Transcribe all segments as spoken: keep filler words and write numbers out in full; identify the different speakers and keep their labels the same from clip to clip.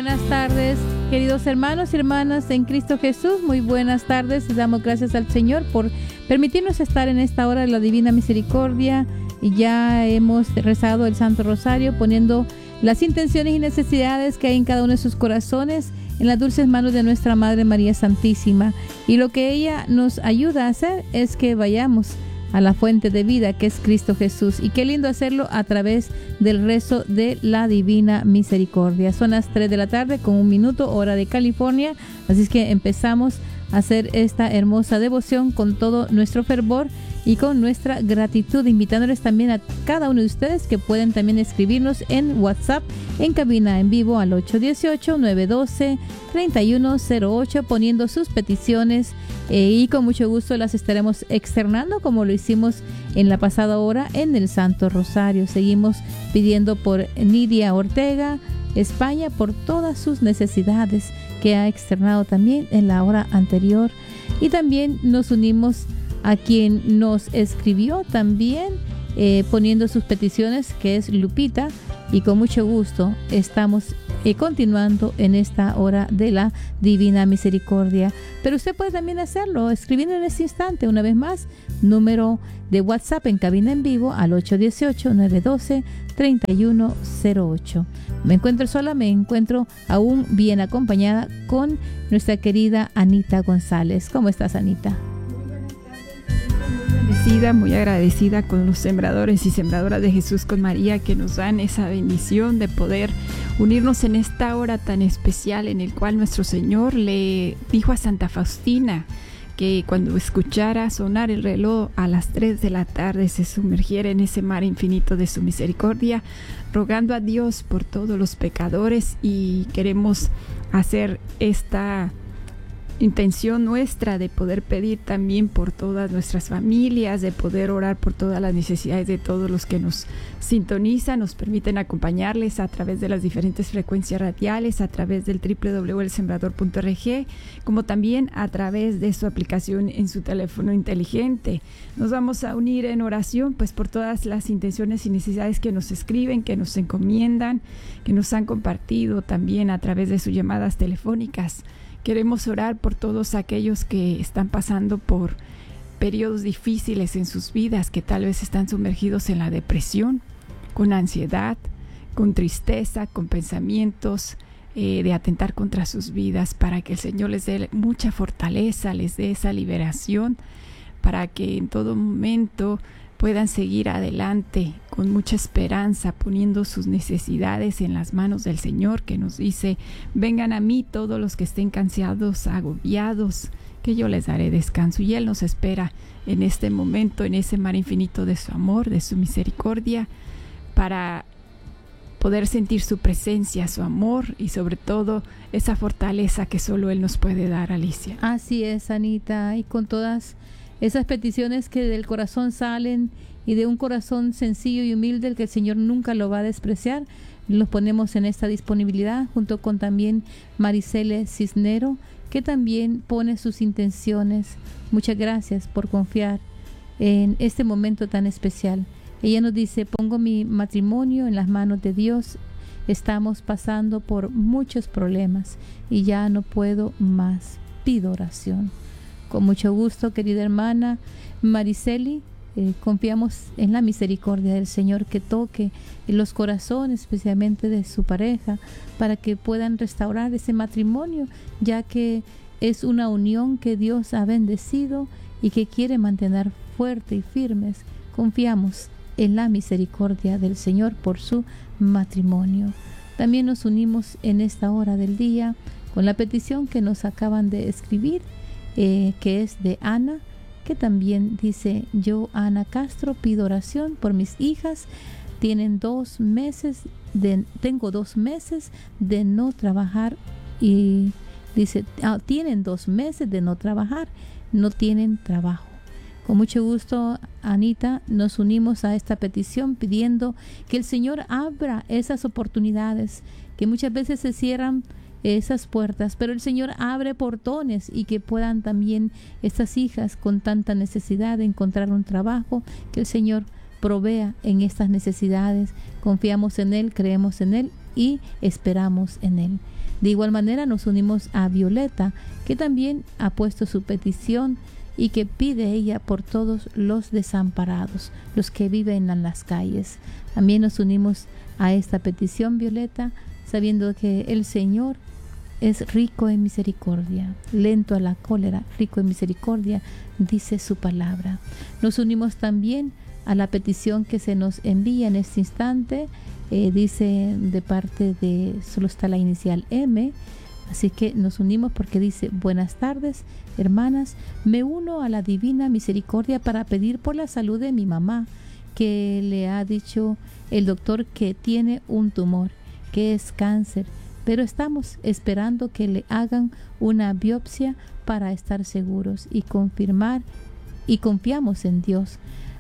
Speaker 1: buenas tardes, queridos hermanos y hermanas en Cristo Jesús. Muy buenas tardes. Les damos gracias al Señor por permitirnos estar en esta hora de la Divina Misericordia. Y ya hemos rezado el Santo Rosario, poniendo las intenciones y necesidades que hay en cada uno de sus corazones en las dulces manos de nuestra Madre María Santísima. Y lo que ella nos ayuda a hacer es que vayamos a la fuente de vida, que es Cristo Jesús. Y qué lindo hacerlo a través del rezo de la Divina Misericordia. Son las tres de la tarde con un minuto, hora de California. Así es que empezamos a hacer esta hermosa devoción con todo nuestro fervor y con nuestra gratitud, invitándoles también a cada uno de ustedes que pueden también escribirnos en WhatsApp, en cabina en vivo al ocho uno ocho, nueve uno dos, tres uno cero ocho, poniendo sus peticiones eh, y con mucho gusto las estaremos externando, como lo hicimos en la pasada hora en el Santo Rosario. Seguimos pidiendo por Nidia Ortega, España, por todas sus necesidades que ha externado también en la hora anterior. Y también nos unimos a quien nos escribió también eh, poniendo sus peticiones, que es Lupita, y con mucho gusto estamos eh, continuando en esta hora de la Divina Misericordia. Pero usted puede también hacerlo escribiendo en este instante, una vez más, número de WhatsApp en cabina en vivo al ocho uno ocho, nueve uno dos, tres uno cero ocho. Me encuentro sola, me encuentro aún bien acompañada con nuestra querida Anita González. ¿Cómo estás, Anita?
Speaker 2: Muy agradecida con los sembradores y sembradoras de Jesús con María, que nos dan esa bendición de poder unirnos en esta hora tan especial en el cual nuestro Señor le dijo a Santa Faustina que cuando escuchara sonar el reloj a las tres de la tarde se sumergiera en ese mar infinito de su misericordia, rogando a Dios por todos los pecadores. Y queremos hacer esta intención nuestra de poder pedir también por todas nuestras familias, de poder orar por todas las necesidades de todos los que nos sintonizan, nos permiten acompañarles a través de las diferentes frecuencias radiales, a través del doble u doble u doble u punto el sembrador punto org, como también a través de su aplicación en su teléfono inteligente. Nos vamos a unir en oración pues por todas las intenciones y necesidades que nos escriben, que nos encomiendan, que nos han compartido también a través de sus llamadas telefónicas. Queremos orar por todos aquellos que están pasando por periodos difíciles en sus vidas, que tal vez están sumergidos en la depresión, con ansiedad, con tristeza, con pensamientos eh, de atentar contra sus vidas, para que el Señor les dé mucha fortaleza, les dé esa liberación, para que en todo momento puedan seguir adelante con mucha esperanza, poniendo sus necesidades en las manos del Señor, que nos dice: vengan a mí todos los que estén cansados, agobiados, que yo les daré descanso. Y Él nos espera en este momento, en ese mar infinito de su amor, de su misericordia, para poder sentir su presencia, su amor y sobre todo esa fortaleza que solo Él nos puede dar, Alicia.
Speaker 1: Así es, Anita, y con todas esas peticiones que del corazón salen y de un corazón sencillo y humilde, el que el Señor nunca lo va a despreciar, los ponemos en esta disponibilidad, junto con también Maricele Cisnero, que también pone sus intenciones. Muchas gracias por confiar en este momento tan especial. Ella nos dice: pongo mi matrimonio en las manos de Dios. Estamos pasando por muchos problemas y ya no puedo más. Pido oración. Con mucho gusto, querida hermana Mariceli, eh, confiamos en la misericordia del Señor, que toque en los corazones, especialmente de su pareja, para que puedan restaurar ese matrimonio, ya que es una unión que Dios ha bendecido y que quiere mantener fuerte y firmes. Confiamos en la misericordia del Señor por su matrimonio. También nos unimos en esta hora del día con la petición que nos acaban de escribir, Eh, que es de Ana, que también dice: yo, Ana Castro, pido oración por mis hijas. Tienen dos meses de, tengo dos meses de no trabajar y dice, ah, tienen dos meses de no trabajar, no tienen trabajo. Con mucho gusto, Anita, nos unimos a esta petición pidiendo que el Señor abra esas oportunidades que muchas veces se cierran, esas puertas, pero el Señor abre portones, y que puedan también estas hijas con tanta necesidad de encontrar un trabajo, que el Señor provea en estas necesidades. Confiamos en Él, creemos en Él y esperamos en Él. De igual manera nos unimos a Violeta, que también ha puesto su petición y que pide ella por todos los desamparados, los que viven en las calles. También nos unimos a esta petición, Violeta, sabiendo que el Señor es rico en misericordia, lento a la cólera, rico en misericordia, dice su palabra. Nos unimos también a la petición que se nos envía en este instante, eh, dice de parte de, solo está la inicial M, así que nos unimos porque dice: buenas tardes, hermanas, me uno a la divina misericordia para pedir por la salud de mi mamá, que le ha dicho el doctor que tiene un tumor, que es cáncer, pero estamos esperando que le hagan una biopsia para estar seguros y confirmar, y confiamos en Dios.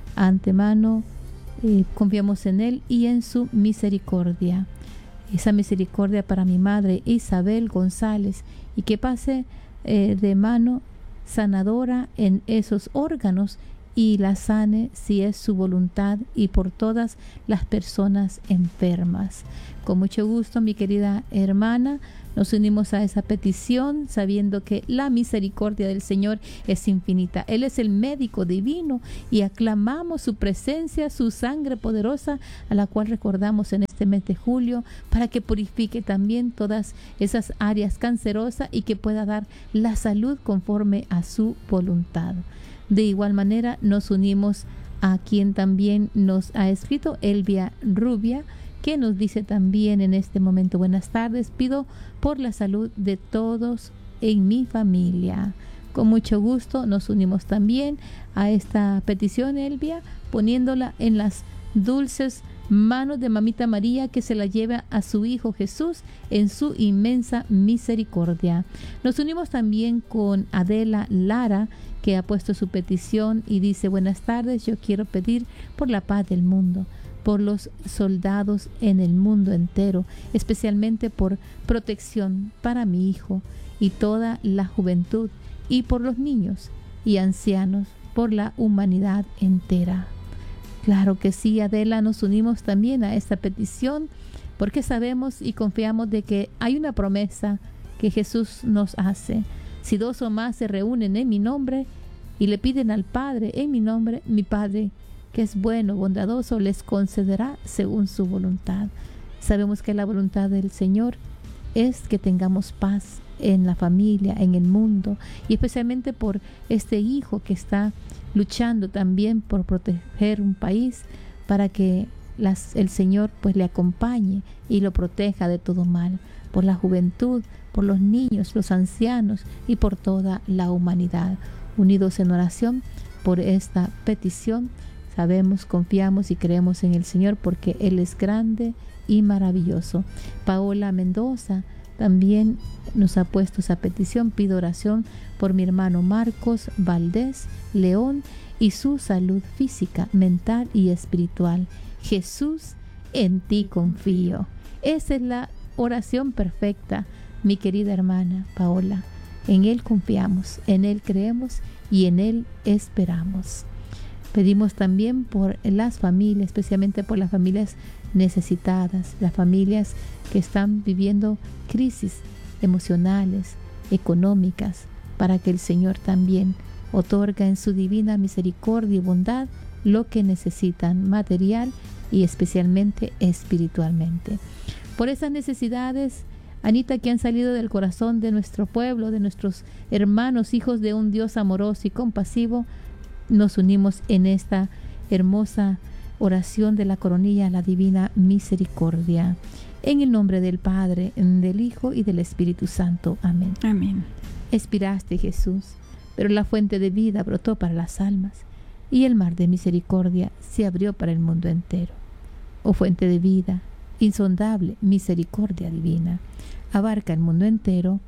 Speaker 1: Antemano eh, confiamos en Él y en su misericordia. Esa misericordia para mi madre Isabel González, y que pase eh, de mano sanadora en esos órganos y la sane si es su voluntad, y por todas las personas enfermas. Con mucho gusto, mi querida hermana, nos unimos a esa petición sabiendo que la misericordia del Señor es infinita. Él es el médico divino y aclamamos su presencia, su sangre poderosa, a la cual recordamos en este mes de julio, para que purifique también todas esas áreas cancerosas y que pueda dar la salud conforme a su voluntad. De igual manera nos unimos a quien también nos ha escrito, Elvia Rubia, que nos dice también en este momento: buenas tardes, pido por la salud de todos en mi familia. Con mucho gusto nos unimos también a esta petición, Elvia, poniéndola en las dulces manos de Mamita María, que se la lleve a su Hijo Jesús en su inmensa misericordia. Nos unimos también con Adela Lara, que ha puesto su petición y dice: buenas tardes, yo quiero pedir por la paz del mundo, por los soldados en el mundo entero, especialmente por protección para mi hijo y toda la juventud, y por los niños y ancianos, por la humanidad entera. Claro que sí, Adela, nos unimos también a esta petición porque sabemos y confiamos de que hay una promesa que Jesús nos hace. Si dos o más se reúnen en mi nombre y le piden al Padre en mi nombre, mi Padre, que es bueno, bondadoso, les concederá según su voluntad. Sabemos que la voluntad del Señor es que tengamos paz en la familia, en el mundo, y especialmente por este hijo que está luchando también por proteger un país, para que las, el Señor pues le acompañe y lo proteja de todo mal, por la juventud, por los niños, los ancianos y por toda la humanidad. Unidos en oración por esta petición, sabemos, confiamos y creemos en el Señor porque Él es grande y maravilloso. Paola Mendoza también nos ha puesto esa petición: pido oración por mi hermano Marcos Valdés León y su salud física, mental y espiritual. Jesús, en ti confío. Esa es la oración perfecta, mi querida hermana Paola. En Él confiamos, en Él creemos y en Él esperamos. Pedimos también por las familias, especialmente por las familias necesitadas, las familias que están viviendo crisis emocionales, económicas, para que el Señor también otorga en su divina misericordia y bondad lo que necesitan, material y especialmente espiritualmente. Por esas necesidades, Anita, que han salido del corazón de nuestro pueblo, de nuestros hermanos, hijos de un Dios amoroso y compasivo, nos unimos en esta hermosa oración de la coronilla a la divina misericordia. En el nombre del Padre, del Hijo y del Espíritu Santo. Amén.
Speaker 2: Amén.
Speaker 1: Expiraste, Jesús, pero la fuente de vida brotó para las almas, y el mar de misericordia se abrió para el mundo entero. Oh fuente de vida, insondable misericordia divina, abarca el mundo entero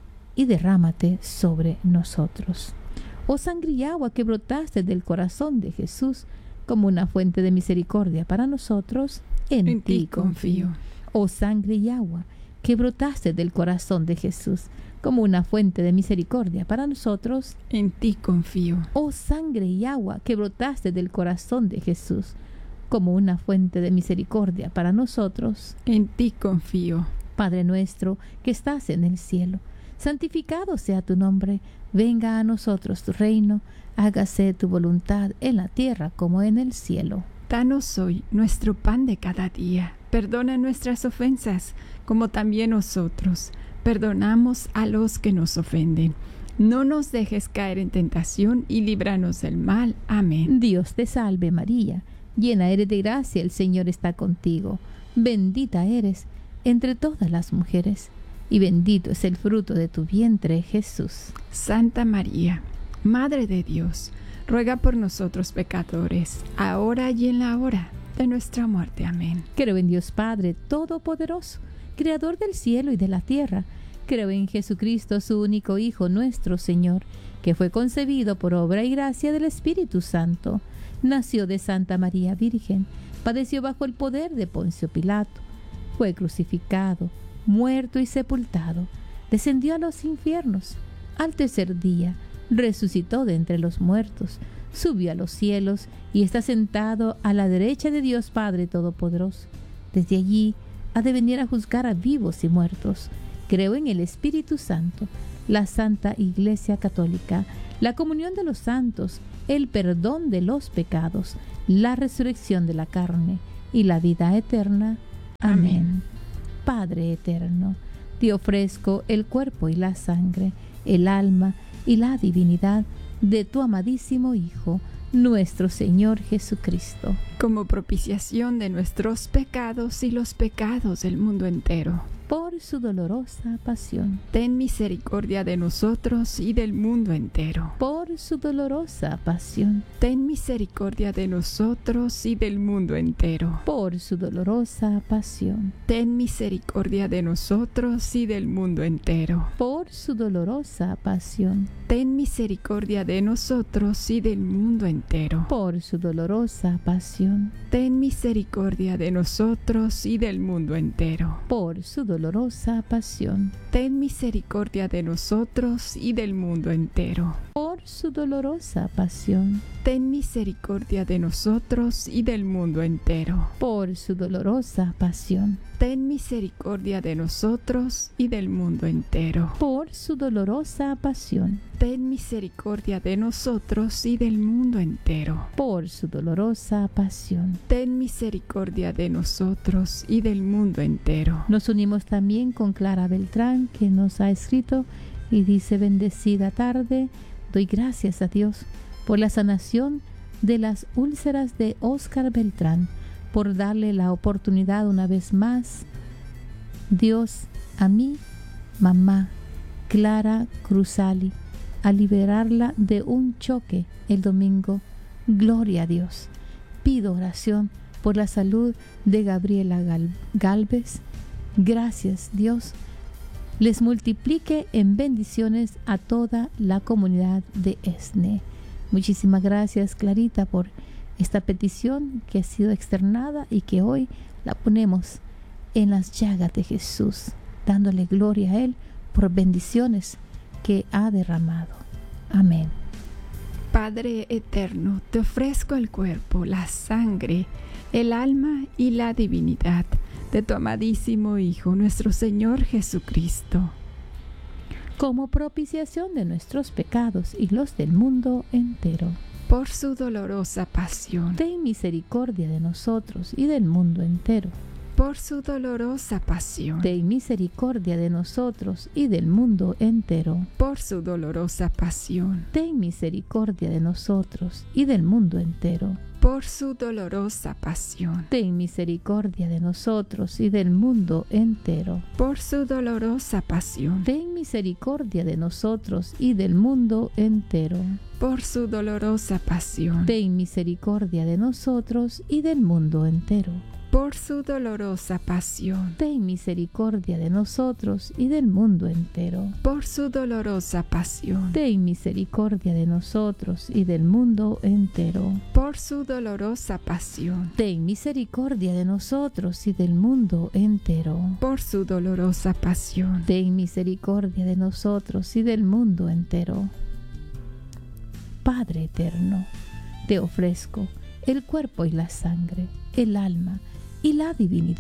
Speaker 1: y derrámate sobre nosotros. Oh sangre y agua que brotaste del corazón de Jesús como una fuente de misericordia para nosotros, en, en ti confío. confío. Oh sangre y agua que brotaste del corazón de Jesús como una fuente de misericordia para nosotros,
Speaker 2: en ti confío.
Speaker 1: Oh sangre y agua que brotaste del corazón de Jesús como una fuente de misericordia para nosotros,
Speaker 2: en ti confío.
Speaker 1: Padre nuestro que estás en el cielo, santificado sea tu nombre, venga a nosotros tu reino, hágase tu voluntad en la tierra como en el cielo.
Speaker 2: Danos hoy nuestro pan de cada día, perdona nuestras ofensas, como también nosotros perdonamos a los que nos ofenden. No nos dejes caer en tentación y líbranos del mal. Amén.
Speaker 1: Dios te salve María, llena eres de gracia, el Señor está contigo. Bendita eres entre todas las mujeres, y bendito es el fruto de tu vientre, Jesús.
Speaker 2: Santa María, Madre de Dios, ruega por nosotros pecadores, ahora y en la hora de nuestra muerte. Amén.
Speaker 1: Creo en Dios Padre Todopoderoso, Creador del cielo y de la tierra. Creo en Jesucristo, su único Hijo, nuestro Señor, que fue concebido por obra y gracia del Espíritu Santo. Nació de Santa María Virgen, padeció bajo el poder de Poncio Pilato, fue crucificado, muerto y sepultado, descendió a los infiernos. Al tercer día resucitó de entre los muertos, subió a los cielos y está sentado a la derecha de Dios Padre Todopoderoso. Desde allí ha de venir a juzgar a vivos y muertos. Creo en el Espíritu Santo, la Santa Iglesia Católica, la comunión de los santos, el perdón de los pecados, la resurrección de la carne y la vida eterna. Amén. Amén. Padre eterno, te ofrezco el cuerpo y la sangre, el alma y la divinidad de tu amadísimo Hijo, nuestro Señor Jesucristo,
Speaker 2: como propiciación de nuestros pecados y los pecados del mundo entero.
Speaker 1: Por su dolorosa pasión,
Speaker 2: ten misericordia de nosotros y del mundo entero.
Speaker 1: Por su dolorosa pasión,
Speaker 2: ten misericordia de nosotros y del mundo entero.
Speaker 1: Por su dolorosa pasión,
Speaker 2: ten misericordia de nosotros y del mundo entero.
Speaker 1: Por su dolorosa pasión,
Speaker 2: ten misericordia de nosotros y del mundo entero.
Speaker 1: Por su dolorosa pasión,
Speaker 2: ten misericordia de nosotros y del mundo entero.
Speaker 1: Por su dolorosa pasión,
Speaker 2: ten misericordia de nosotros y del mundo entero.
Speaker 1: Por su dolorosa pasión,
Speaker 2: ten misericordia de nosotros y del mundo entero.
Speaker 1: Por su dolorosa pasión,
Speaker 2: ten misericordia de nosotros y del mundo entero.
Speaker 1: Por su dolorosa pasión,
Speaker 2: ten misericordia de nosotros y del mundo entero.
Speaker 1: Por su dolorosa pasión,
Speaker 2: ten misericordia de nosotros y del mundo entero.
Speaker 1: Nos unimos también con Clara Beltrán, que nos ha escrito y dice: bendecida tarde, doy gracias a Dios por la sanación de las úlceras de Óscar Beltrán, por darle la oportunidad una vez más, Dios, a mi mamá Clara Cruzali, a liberarla de un choque el domingo. Gloria a Dios. Pido oración por la salud de Gabriela Gal- Galvez. Gracias, Dios les multiplique en bendiciones a toda la comunidad de ESNE. Muchísimas gracias, Clarita, por esta petición que ha sido externada y que hoy la ponemos en las llagas de Jesús, dándole gloria a Él por bendiciones que ha derramado. Amén.
Speaker 2: Padre eterno, te ofrezco el cuerpo, la sangre, el alma y la divinidad de tu amadísimo Hijo, nuestro Señor Jesucristo,
Speaker 1: como propiciación de nuestros pecados y los del mundo entero.
Speaker 2: Por su dolorosa pasión,
Speaker 1: ten misericordia de nosotros y del mundo entero.
Speaker 2: Por su dolorosa pasión,
Speaker 1: ten misericordia de nosotros y del mundo entero.
Speaker 2: Por su dolorosa pasión,
Speaker 1: ten misericordia de nosotros y del mundo entero.
Speaker 2: Por su dolorosa pasión,
Speaker 1: ten misericordia de nosotros y del mundo entero.
Speaker 2: Por su dolorosa pasión,
Speaker 1: ten misericordia de nosotros y del mundo entero.
Speaker 2: Por su dolorosa pasión,
Speaker 1: ten misericordia de nosotros y del mundo entero.
Speaker 2: Por su dolorosa pasión,
Speaker 1: ten misericordia de nosotros y del mundo entero.
Speaker 2: Por su dolorosa pasión,
Speaker 1: ten misericordia de nosotros y del mundo entero.
Speaker 2: Por su dolorosa pasión,
Speaker 1: ten misericordia de nosotros y del mundo entero.
Speaker 2: Por su dolorosa pasión,
Speaker 1: ten misericordia de nosotros y del mundo entero. Padre eterno, te ofrezco el cuerpo y la sangre, el alma y la divinidad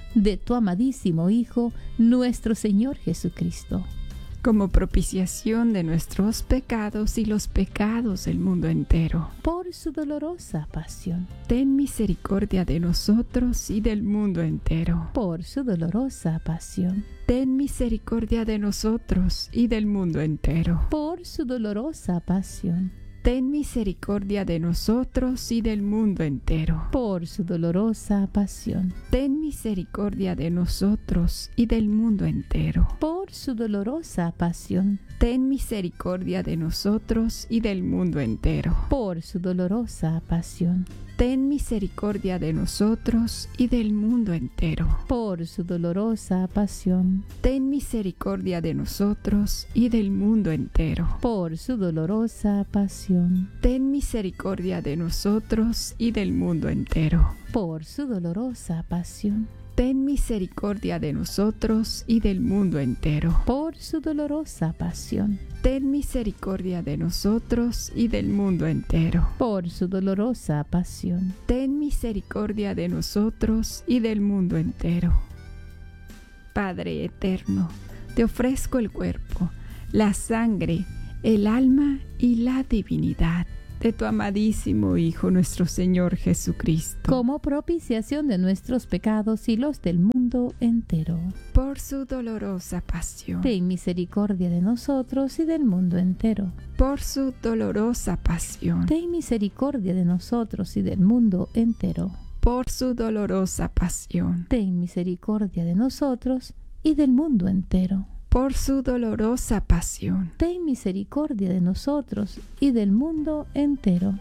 Speaker 1: de tu amadísimo Hijo, nuestro Señor Jesucristo.
Speaker 2: Como propiciación de nuestros pecados y los pecados del mundo entero.
Speaker 1: Por su dolorosa pasión.
Speaker 2: Ten misericordia de nosotros y del mundo entero.
Speaker 1: Por su dolorosa pasión.
Speaker 2: Ten misericordia de nosotros y del mundo entero.
Speaker 1: Por su dolorosa pasión.
Speaker 2: Ten misericordia de nosotros y del mundo entero.
Speaker 1: Por su dolorosa pasión.
Speaker 2: Ten misericordia de nosotros y del mundo entero.
Speaker 1: Por su dolorosa pasión.
Speaker 2: Ten misericordia de nosotros y del mundo entero.
Speaker 1: Por su dolorosa pasión.
Speaker 2: Ten misericordia de nosotros y del mundo entero.
Speaker 1: Por su dolorosa pasión.
Speaker 2: Ten misericordia de nosotros y del mundo entero.
Speaker 1: Por su dolorosa pasión.
Speaker 2: Ten misericordia de nosotros y del mundo entero.
Speaker 1: Por su dolorosa pasión.
Speaker 2: Ten misericordia de nosotros y del mundo entero.
Speaker 1: Por su dolorosa pasión.
Speaker 2: Ten misericordia de nosotros y del mundo entero.
Speaker 1: Por su dolorosa pasión.
Speaker 2: Ten misericordia de nosotros y del mundo entero. Padre eterno, te ofrezco el cuerpo, la sangre, el alma y la divinidad de tu amadísimo Hijo, nuestro Señor Jesucristo,
Speaker 1: como propiciación de nuestros pecados y los del mundo entero.
Speaker 2: Por su dolorosa pasión.
Speaker 1: Ten misericordia de nosotros y del mundo entero.
Speaker 2: Por su dolorosa pasión.
Speaker 1: Ten misericordia de nosotros y del mundo entero.
Speaker 2: Por su dolorosa pasión.
Speaker 1: Ten misericordia de nosotros y del mundo entero.
Speaker 2: Por su dolorosa pasión.
Speaker 1: Ten misericordia de nosotros y del mundo entero.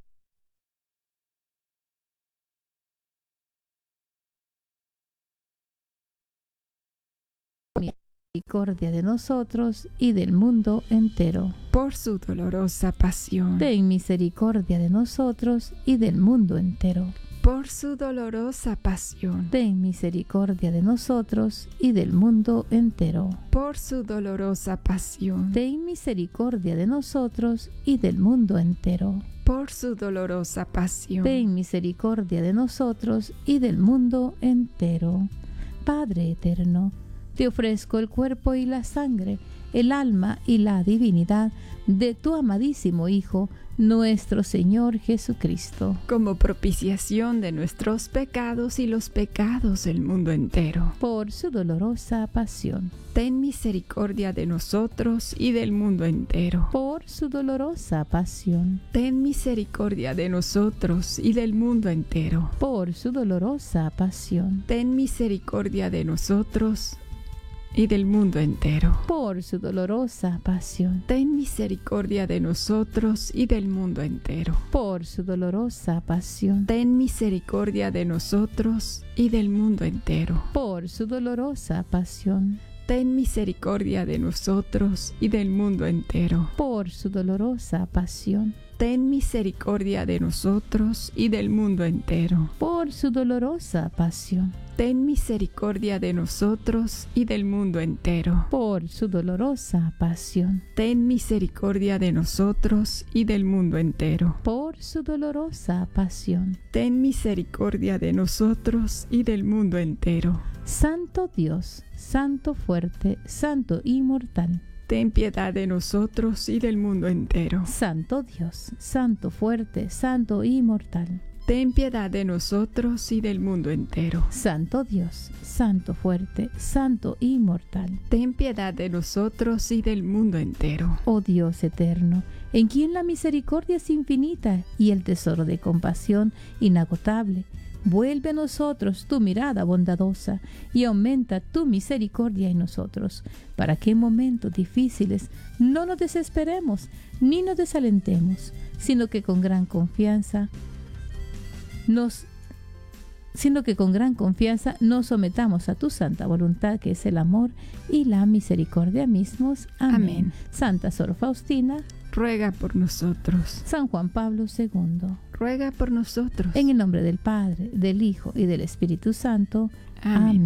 Speaker 1: Misericordia de nosotros y del mundo entero.
Speaker 2: Por su dolorosa pasión.
Speaker 1: Ten misericordia de nosotros y del mundo entero.
Speaker 2: Por su dolorosa pasión.
Speaker 1: Ten misericordia de nosotros y del mundo entero.
Speaker 2: Por su dolorosa pasión.
Speaker 1: Ten misericordia de nosotros y del mundo entero.
Speaker 2: Por su dolorosa pasión.
Speaker 1: Ten misericordia de nosotros y del mundo entero. Padre eterno, te ofrezco el cuerpo y la sangre, el alma y la divinidad de tu amadísimo Hijo, nuestro Señor Jesucristo,
Speaker 2: como propiciación de nuestros pecados y los pecados del mundo entero.
Speaker 1: Por su dolorosa pasión.
Speaker 2: Ten misericordia de nosotros y del mundo entero.
Speaker 1: Por su dolorosa pasión.
Speaker 2: Ten misericordia de nosotros y del mundo entero.
Speaker 1: Por su dolorosa pasión.
Speaker 2: Ten misericordia de nosotros y del mundo entero.
Speaker 1: Por su dolorosa pasión.
Speaker 2: Ten misericordia de nosotros y del mundo entero.
Speaker 1: Por su dolorosa pasión.
Speaker 2: Ten misericordia de nosotros y del mundo entero.
Speaker 1: Por su dolorosa pasión.
Speaker 2: Ten misericordia de nosotros y del mundo entero.
Speaker 1: Por su dolorosa pasión.
Speaker 2: Ten misericordia de nosotros y del mundo entero.
Speaker 1: Por su dolorosa pasión.
Speaker 2: Ten misericordia de nosotros y del mundo entero.
Speaker 1: Por su dolorosa pasión.
Speaker 2: Ten misericordia de nosotros y del mundo entero.
Speaker 1: Por su dolorosa pasión.
Speaker 2: Ten misericordia de nosotros y del mundo entero.
Speaker 1: Santo Dios, Santo fuerte, Santo inmortal,
Speaker 2: ten piedad de nosotros y del mundo entero.
Speaker 1: Santo Dios, Santo fuerte, Santo inmortal,
Speaker 2: ten piedad de nosotros y del mundo entero.
Speaker 1: Santo Dios, Santo fuerte, Santo inmortal,
Speaker 2: ten piedad de nosotros y del mundo entero.
Speaker 1: Oh Dios eterno, en quien la misericordia es infinita y el tesoro de compasión inagotable, vuelve a nosotros tu mirada bondadosa y aumenta tu misericordia en nosotros, para que en momentos difíciles no nos desesperemos ni nos desalentemos, sino que con gran confianza nos sino que con gran confianza nos sometamos a tu santa voluntad, que es el amor y la misericordia mismos. Amén.
Speaker 2: Amén.
Speaker 1: Santa Sor Faustina,
Speaker 2: ruega por nosotros.
Speaker 1: San Juan Pablo segundo,
Speaker 2: ruega por nosotros.
Speaker 1: En el nombre del Padre, del Hijo y del Espíritu Santo.
Speaker 2: Amén. Amén.